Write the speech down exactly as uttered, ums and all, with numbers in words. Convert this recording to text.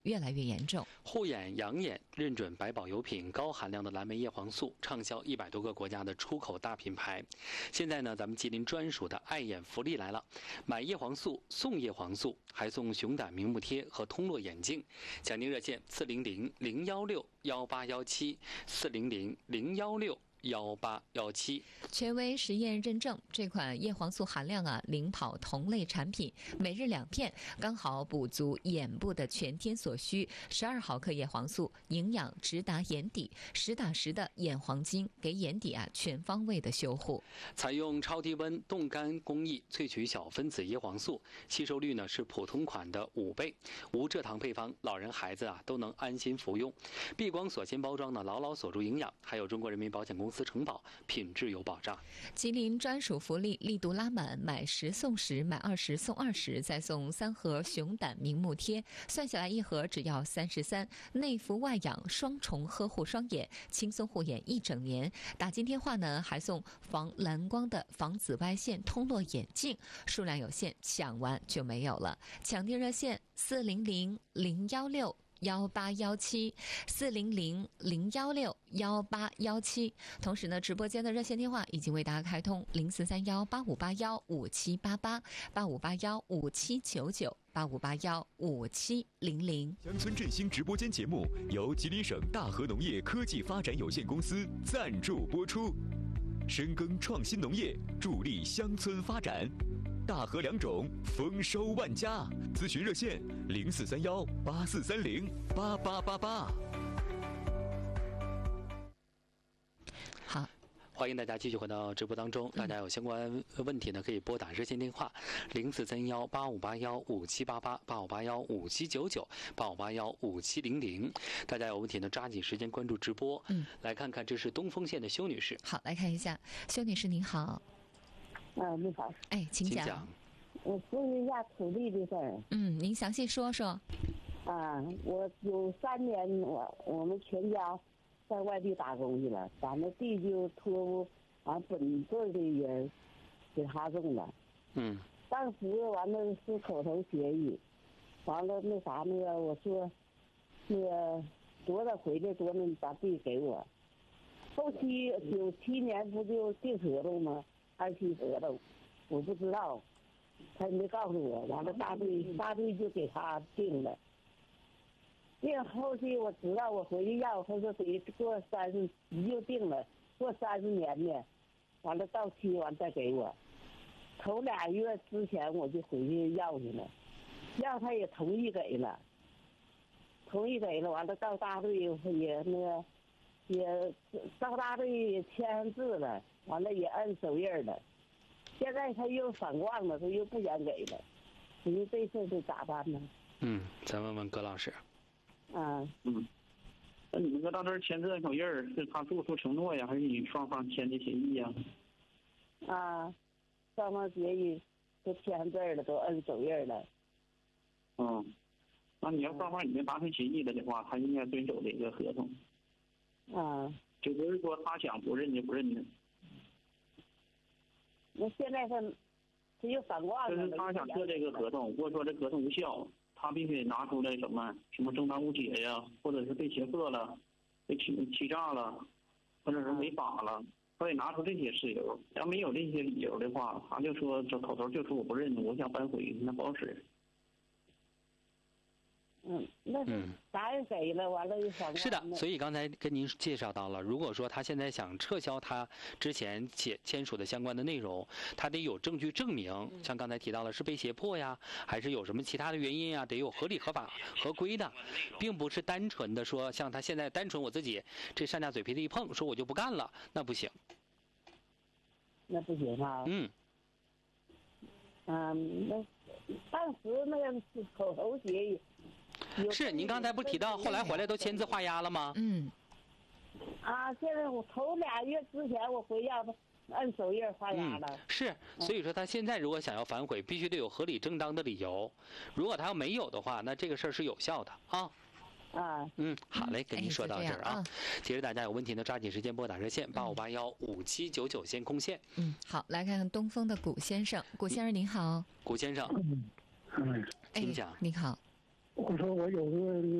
越来越严重。 护眼养眼认准百宝油品，高含量的蓝莓叶黄素，畅销一百多个国家的出口大品牌。现在呢，咱们吉林专属的爱眼福利来了，买叶黄素送叶黄素，还送熊胆明目贴和通络眼镜。抢订热线四零零零幺六幺八幺七四零零零幺六幺八幺七。 权威实验认证，这款叶黄素含量啊领跑同类产品，每日两片，刚好补足眼部的全天所需。十二毫克叶黄素，营养直达眼底，实打实的眼黄金，给眼底啊全方位的修护。 采用超低温冻干工艺萃取小分子叶黄素，吸收率呢是普通款的五倍，无蔗糖配方，老人孩子啊都能安心服用。避光锁芯包装呢，牢牢锁住营养，还有中国人民保险公司承保，品质有保障。 吉林专属福利力度拉满，买十送十，买二十送二十，再送三盒熊胆明目贴，算下来一盒只要三十三，内服外养，双重呵护双眼，轻松护眼一整年。打进电话呢，还送防蓝光的防紫外线通络眼镜，数量有限，抢完就没有了。抢订热线四零零零幺六幺八幺七四零零零幺六幺八幺七。同时呢，直播间的热线电话已经为大家开通零四三幺八五八幺五七八八八五八幺五七九九八五八幺五七零零。 乡村振兴直播间节目由吉林省大和农业科技发展有限公司赞助播出，深耕创新农业，助力乡村发展。大和良种，丰收万家。咨询热线零四三幺八四三零八八八八。 好。 欢迎大家继续回到直播当中，大家有相关问题呢，可以拨打热线电话零四三幺八五八幺五七八八八五八幺五七九九八五八幺五七零零。大家有问题呢，抓紧时间关注直播。嗯，来看看这是东丰县的修女士。 好，来看一下，修女士您好。 嗯，你好。 哎，请讲。 请讲。 我说一下土地的事儿。 嗯，您详细说说。 啊，我有三年，我我们全家在外地打工去了，咱们地就托俺本队的人给他种了。 嗯。 当时完了是口头协议，完了那啥那个我说，那个多少回来多能把地给我。后期九七年不就订合同吗？二期合同，我不知道，他没告诉我。完了大队大队就给他定了。定后期我知道，我回去要，他说得过三十，你就定了，过三十年呢，完了到期完再给我。头俩月之前我就回去要去了，要他也同意给了，同意给了，完了到大队也那个也到大队也签字了，完了也摁手印了。现在他又反光了，他又不想给了，你说这事得咋办呢？ 嗯，咱问问葛老师。 啊， 嗯，那你们搁到这儿签字手印儿，是他做出承诺呀，还是你双方签的协议呀？ 啊，双方协议都签字了，都摁手印了。 嗯，那你要双方已经达成协议了的话，他应该遵守这个合同。 啊， 就不是说他想不认就不认的。 那现在他他又反挂了。 就是他想做这个合同，或者说这合同无效。他必须得拿出来什么什么正当误解呀，或者是被胁迫了、被欺欺诈了，或者是违法了，他得拿出这些事由。要没有这些理由的话，他就说这口头就说我不认，我想反悔，那不好使。 嗯，那是答应给了，完了又反。 是的，所以刚才跟您介绍到了，如果说他现在想撤销他之前签签署的相关的内容，他得有证据证明，像刚才提到了是被胁迫呀，还是有什么其他的原因呀，得有合理合法合规的，并不是单纯的说像他现在单纯我自己这上下嘴皮子一碰，说我就不干了，那不行。 那不行啊。 嗯。 嗯，那当时那个是口头协议。 是，您刚才不提到后来回来都签字画押了吗？ 嗯。 啊，现在我头俩月之前我回家按手印画押了。 嗯、是，所以说他现在如果想要反悔，必须得有合理正当的理由。如果他要没有的话，那这个事儿是有效的啊。 啊， 嗯，好嘞，跟您说到这儿啊。 嗯、 其实大家有问题呢，抓紧时间拨打热线八五八幺五七九九先空线。 嗯，好，来看看东风的古先生，古先生您好。 古先生， 嗯， 请讲。 您好。 我说我有个